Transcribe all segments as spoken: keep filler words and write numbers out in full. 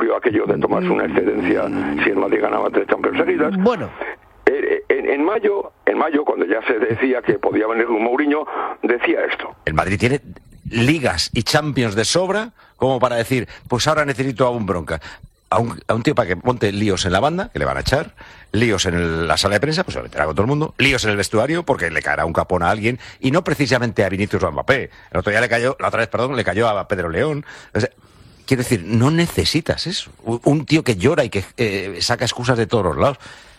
ocurrió aquello de tomarse una excedencia si el Madrid ganaba tres Champions seguidas. Bueno. En, en mayo, en mayo, cuando ya se decía que podía venir un Mourinho, decía esto. El Madrid tiene ligas y Champions de sobra como para decir, pues ahora necesito a un bronca. A un, a un tío para que monte líos en la banda, que le van a echar, líos en el, la sala de prensa, pues se lo meterá con todo el mundo, líos en el vestuario, porque le caerá un capón a alguien, y no precisamente a Vinicius o a Mbappé. El otro día le cayó, la otra vez, perdón, le cayó a Pedro León. O sea, quiero decir, no necesitas eso. Un tío que llora y que eh, saca excusas de todos los lados.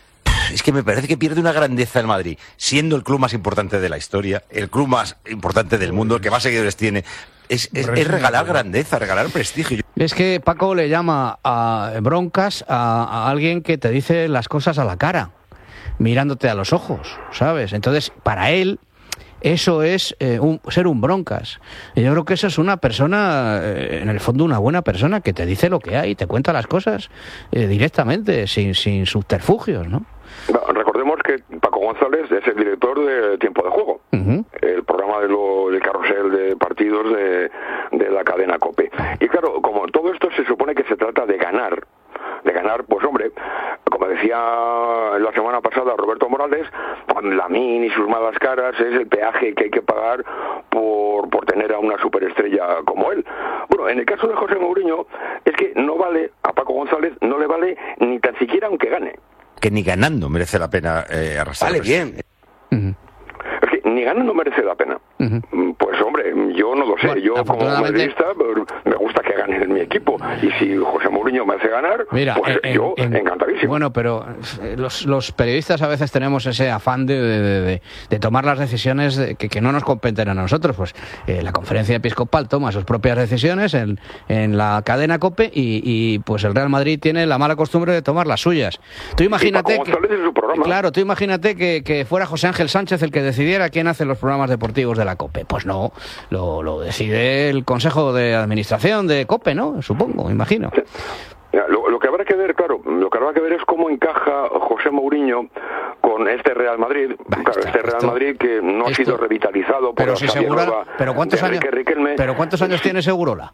Es que me parece que pierde una grandeza el Madrid, siendo el club más importante de la historia, el club más importante del mundo, el que más seguidores tiene. Es, es, es regalar grandeza, regalar prestigio. Es que Paco le llama a broncas a, a alguien que te dice las cosas a la cara, mirándote a los ojos, ¿sabes? Entonces, para él, eso es eh, un, ser un broncas. Y yo creo que eso es una persona, eh, en el fondo una buena persona, que te dice lo que hay, te cuenta las cosas eh, directamente, sin, sin subterfugios, ¿no? Recordemos que Paco González es el director de Tiempo de Juego, uh-huh. el programa de lo, del carrusel de partidos de, de la cadena COPE. Y claro, como todo esto se supone que se trata de ganar, de ganar, pues hombre, como decía la semana pasada Roberto Morales, Lamine y sus malas caras es el peaje que hay que pagar por, por tener a una superestrella como él. Bueno, en el caso de José Mourinho, es que no vale, a Paco González no le vale ni tan siquiera aunque gane. Que ni ganando merece la pena eh, arrastrar. Vale, bien. Uh-huh. Es que ni ganando merece la pena. Uh-huh. Pues hombre, yo no lo sé. Bueno, yo como madridista me gusta que gane en mi equipo. Y si José Mourinho me hace ganar, Mira, pues en, yo en, encantadísimo. Bueno, pero los, los periodistas a veces tenemos ese afán de, de, de, de tomar las decisiones de, que, que no nos competen a nosotros. Pues eh, la conferencia episcopal toma sus propias decisiones en, en la cadena COPE y, y pues el Real Madrid tiene la mala costumbre de tomar las suyas. Tú imagínate que, claro, tú imagínate que, que fuera José Ángel Sánchez el que decidiera quién hace los programas deportivos de la COPE. Pues no, lo, lo decide el Consejo de Administración de COPE, ¿no? Supongo, imagino. Sí. Lo, lo que habrá que ver, claro, lo que habrá que ver es cómo encaja José Mourinho con este Real Madrid, bah, claro, está, este Real esto, Madrid que no esto, ha sido revitalizado por pero si Segurola, pero cuántos años, pero cuántos años tiene Segurola?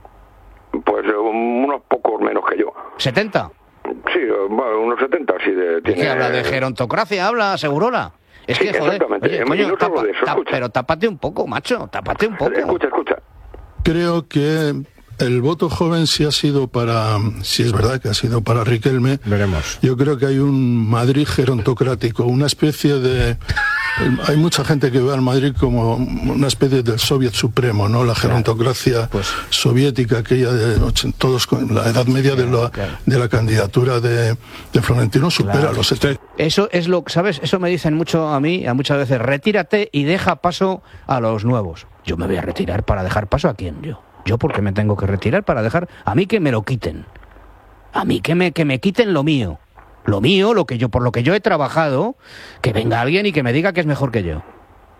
Pues unos pocos menos que yo. ¿setenta? Sí, bueno, unos setenta, sí. De, tiene... ¿Qué habla de gerontocracia? ¿Habla Segurola? Es sí, que, joder, exactamente. Oye, coño, tapa, de eso, tapa, pero tápate un poco, macho, tápate un poco. Escucha, escucha. Creo que el voto joven sí ha sido para, si es verdad que ha sido para Riquelme. Veremos. Yo creo que hay un Madrid gerontocrático, una especie de... Hay mucha gente que ve al Madrid como una especie del Soviet supremo, ¿no? La gerontocracia claro, pues, soviética, aquella de todos con la edad media claro, de, la, claro. de la candidatura de, de Florentino supera claro. los setenta. Eso es lo, ¿sabes? Eso me dicen mucho a mí, a muchas veces, retírate y deja paso a los nuevos. Yo me voy a retirar para dejar paso a quién, yo. Yo porque me tengo que retirar para dejar a mí que me lo quiten. A mí que me que me quiten lo mío. Lo mío, lo que yo por lo que yo he trabajado, que venga alguien y que me diga que es mejor que yo.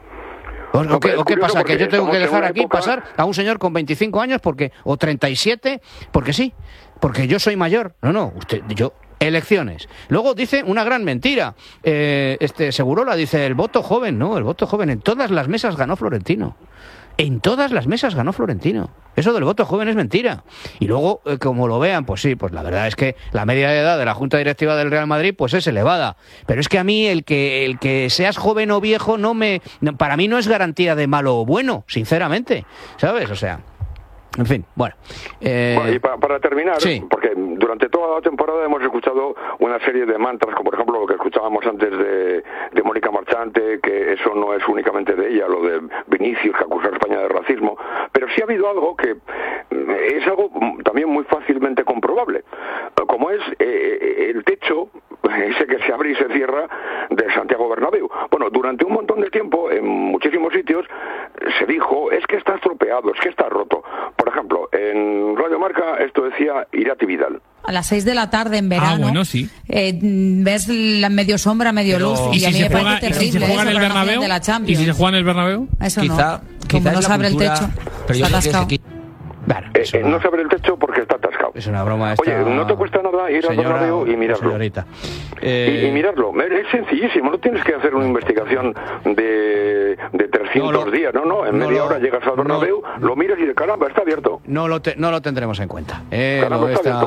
¿O, o, qué, ¿o qué pasa? ¿Que yo tengo que dejar aquí época... pasar a un señor con veinticinco años porque o treinta y siete? Porque sí, porque yo soy mayor. No, no, usted yo elecciones. Luego dice una gran mentira. Eh, este Segurola dice el voto joven, no, el voto joven en todas las mesas ganó Florentino. En todas las mesas ganó Florentino. Eso del voto joven es mentira. Y luego, eh, como lo vean, pues sí, pues la verdad es que la media de edad de la Junta Directiva del Real Madrid pues es elevada. Pero es que a mí el que el que seas joven o viejo no me no, para mí no es garantía de malo o bueno, sinceramente. ¿Sabes? O sea, en fin, bueno. Eh... bueno y para, para terminar, sí. porque durante toda la temporada hemos escuchado una serie de mantras, como por ejemplo lo que escuchábamos antes de, de Mónica Marchante, que eso no es únicamente de ella, lo de Vinicius, que acusa a España de racismo, pero sí ha habido algo que es algo también muy fácilmente comprobable, como es eh, el techo, ese que se abre y se cierra, de Santiago Bernabéu. Bueno, durante un montón de tiempo, en muchísimos sitios, se dijo, es que está estropeado, es que está roto. Por ejemplo, en Radio Marca esto decía Irati Vidal. A las seis de la tarde en verano. Ah, bueno, sí. Eh, ves la medio sombra, medio Pero, luz. ¿y, y si a mí se me juega, parece terrible. ¿y si se juega en el Bernabéu? De la Champions. ¿Y si se juega en el Bernabéu? Eso quizá, no. Quizá Como no se abre el techo. Pero yo está creo que atascado. Bueno, eh, eh, no se abre el techo porque está atascado. Es una broma esta... Oye, no te cuesta nada ir al Bernabéu y mirarlo. Eh... Y, y mirarlo. Es sencillísimo. No tienes que hacer una investigación de, de trescientos no, lo, días. No, no. En no media lo, hora llegas al Bernabéu, no, lo miras y de caramba, está abierto. No lo, te, no lo tendremos en cuenta. Eh, caramba, lo está está... abierto.